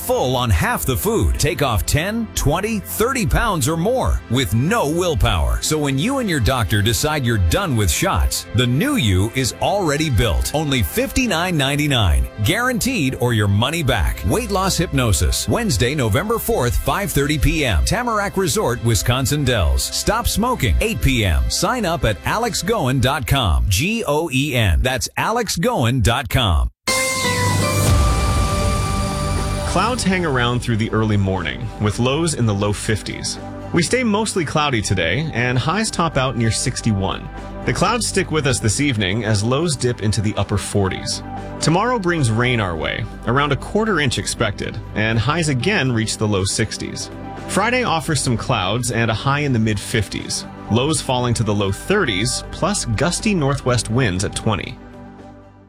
full on half the food. Take off 10, 20, 30 pounds or more with no willpower. So when you and your doctor decide you're done with shots, the new you is already built. Only $59.99. Guaranteed or your money back. Weight Loss Hypnosis. Wednesday, November 4th, 5:30 p.m. Tamarack Resort, Wisconsin Dells. Stop smoking. 8 p.m. Sign up at alexgoen.com. Goen. That's alexgoen.com. Clouds hang around through the early morning, with lows in the low 50s. We stay mostly cloudy today, and highs top out near 61. The clouds stick with us this evening as lows dip into the upper 40s. Tomorrow brings rain our way, around a quarter inch expected, and highs again reach the low 60s. Friday offers some clouds and a high in the mid 50s, lows falling to the low 30s, plus gusty northwest winds at 20.